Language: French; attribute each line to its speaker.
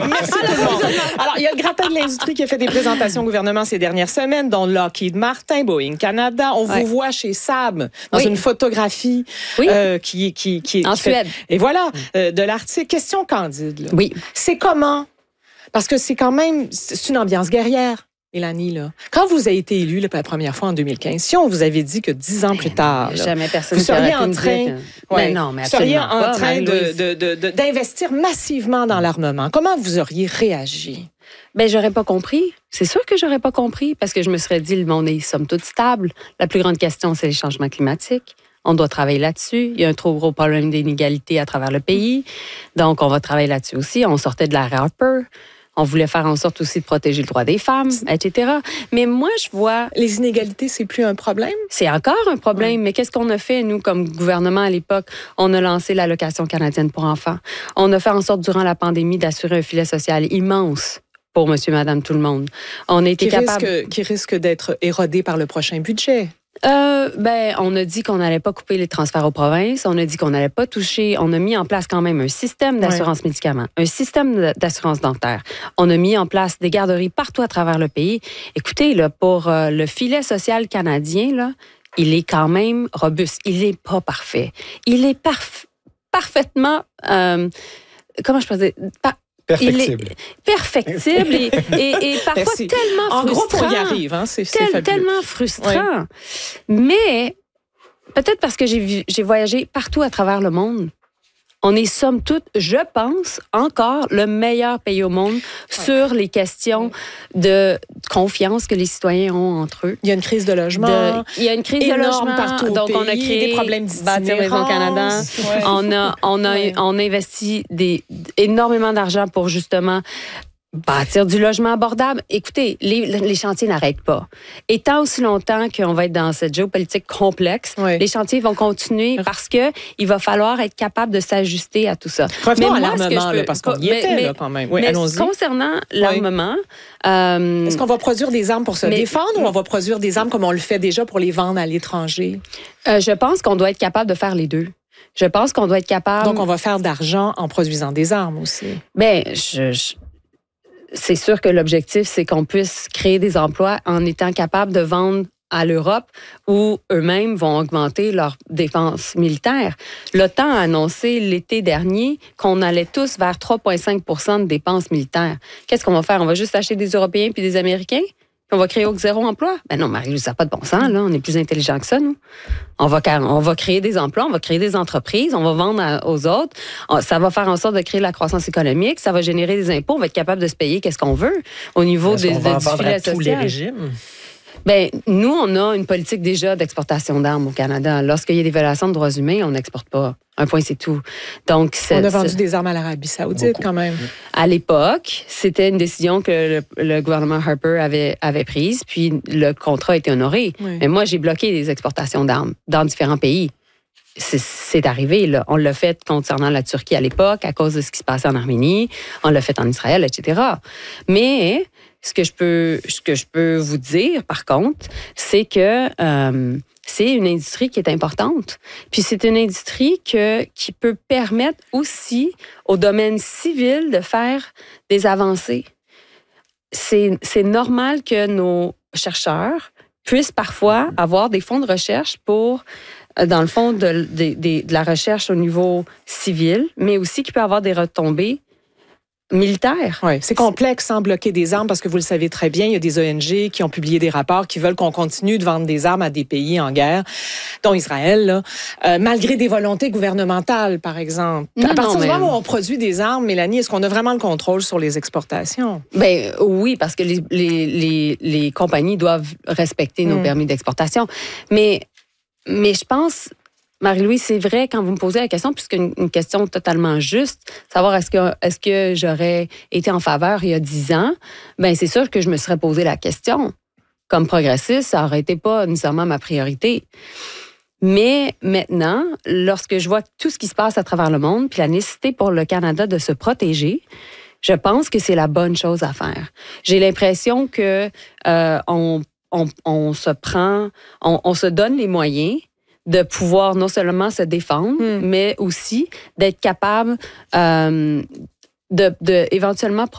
Speaker 1: Merci tout le monde. Alors, il y a le gratin de l'industrie qui a fait des présentations au gouvernement ces dernières semaines, dont Lockheed Martin, Boeing Canada. On vous voit chez Saab dans une photographie qui
Speaker 2: en Suède.
Speaker 1: Et voilà, de l'article. Question candide. Là.
Speaker 2: Oui.
Speaker 1: C'est comment? Parce que c'est quand même, c'est une ambiance guerrière. Mélanie, là, quand vous avez été élue pour la première fois en 2015, si on vous avait dit que 10 ans plus tard, là,
Speaker 2: jamais personne
Speaker 1: vous seriez en
Speaker 2: mais
Speaker 1: seriez en train d'investir massivement dans l'armement, comment vous auriez réagi?
Speaker 2: Ben, j'aurais pas compris. C'est sûr que j'aurais pas compris parce que je me serais dit, le monde est somme toute stable. La plus grande question, c'est les changements climatiques. On doit travailler là-dessus. Il y a un trop gros problème d'inégalité à travers le pays. Donc, on va travailler là-dessus aussi. On sortait de l'ère Harper. On voulait faire en sorte aussi de protéger le droit des femmes, etc. Mais moi, je vois...
Speaker 1: Les inégalités, c'est plus un problème?
Speaker 2: C'est encore un problème, mais qu'est-ce qu'on a fait, nous, comme gouvernement à l'époque? On a lancé l'allocation canadienne pour enfants. On a fait en sorte, durant la pandémie, d'assurer un filet social immense pour monsieur, madame, tout le monde. On a été capable...
Speaker 1: Qui risque d'être érodé par le prochain budget.
Speaker 2: On a dit qu'on n'allait pas couper les transferts aux provinces. On a dit qu'on n'allait pas toucher. On a mis en place quand même un système d'assurance médicaments, un système d'assurance dentaire. On a mis en place des garderies partout à travers le pays. Écoutez, là, pour le filet social canadien, là, il est quand même robuste. Il n'est pas parfait. Il est parfaitement... comment je peux dire?
Speaker 3: Perfectible.
Speaker 2: Il est perfectible et parfois tellement frustrant.
Speaker 1: En gros, pour y arriver, hein, c'est fabuleux.
Speaker 2: Tellement frustrant. Mais peut-être parce que j'ai voyagé partout à travers le monde. On est somme toute, je pense, encore le meilleur pays au monde sur les questions de confiance que les citoyens ont entre eux.
Speaker 1: Il y a une crise de logement.
Speaker 2: Il y a une crise de logement
Speaker 1: partout au
Speaker 2: donc
Speaker 1: pays,
Speaker 2: on a créé
Speaker 1: des problèmes
Speaker 2: Bâtir Maison Canada. On a investi énormément d'argent pour justement bâtir du logement abordable. Écoutez, les chantiers n'arrêtent pas. Et tant aussi longtemps qu'on va être dans cette géopolitique complexe, les chantiers vont continuer parce que il va falloir être capable de s'ajuster à tout ça.
Speaker 1: Revenons à l'armement, parce qu'on y était là, quand même. Oui, allons-y.
Speaker 2: Concernant l'armement...
Speaker 1: Est-ce qu'on va produire des armes pour se défendre ou on va produire des armes comme on le fait déjà pour les vendre à l'étranger?
Speaker 2: Je pense qu'on doit être capable de faire les deux. Je pense qu'on doit être capable...
Speaker 1: Donc, on va faire d'argent en produisant des armes aussi.
Speaker 2: Bien, c'est sûr que l'objectif, c'est qu'on puisse créer des emplois en étant capable de vendre à l'Europe où eux-mêmes vont augmenter leurs dépenses militaires. L'OTAN a annoncé l'été dernier qu'on allait tous vers 3,5 % de dépenses militaires. Qu'est-ce qu'on va faire? On va juste acheter des Européens puis des Américains? On va créer zéro emploi? Ben non, Marie-Louise, ça n'a pas de bon sens, là. On est plus intelligent que ça, nous. On va créer des emplois, on va créer des entreprises, on va vendre aux autres. Ça va faire en sorte de créer la croissance économique, ça va générer des impôts, on va être capable de se payer qu'est-ce qu'on veut au niveau du filet social.
Speaker 3: Tous les régimes?
Speaker 2: Ben, nous, on a une politique déjà d'exportation d'armes au Canada. Lorsqu'il y a des violations de droits humains, on n'exporte pas. Un point, c'est tout. Donc,
Speaker 1: on a vendu des armes à l'Arabie Saoudite, quand même.
Speaker 2: À l'époque, c'était une décision que le gouvernement Harper avait prise, puis le contrat a été honoré. Oui. Mais moi, j'ai bloqué les exportations d'armes dans différents pays. C'est arrivé, là. On l'a fait concernant la Turquie à l'époque, à cause de ce qui se passait en Arménie. On l'a fait en Israël, etc. Mais ce que je peux vous dire, par contre, c'est que c'est une industrie qui est importante. Puis c'est une industrie qui peut permettre aussi au domaine civil de faire des avancées. C'est normal que nos chercheurs puissent parfois avoir des fonds de recherche pour, dans le fond, de la recherche au niveau civil, mais aussi qui peut avoir des retombées militaires.
Speaker 1: Oui, c'est complexe sans bloquer des armes parce que vous le savez très bien, il y a des ONG qui ont publié des rapports qui veulent qu'on continue de vendre des armes à des pays en guerre, dont Israël, là, malgré des volontés gouvernementales, par exemple. À partir du moment où on produit des armes, Mélanie, est-ce qu'on a vraiment le contrôle sur les exportations?
Speaker 2: Ben oui, parce que les compagnies doivent respecter nos permis d'exportation. Mais je pense... Marie-Louise, c'est vrai quand vous me posez la question, puisque une question totalement juste, savoir est-ce que j'aurais été en faveur il y a 10 ans, ben c'est sûr que je me serais posé la question. Comme progressiste, ça n'aurait été pas nécessairement ma priorité. Mais maintenant, lorsque je vois tout ce qui se passe à travers le monde, puis la nécessité pour le Canada de se protéger, je pense que c'est la bonne chose à faire. J'ai l'impression que on se donne les moyens de pouvoir non seulement se défendre, mais aussi d'être capable de éventuellement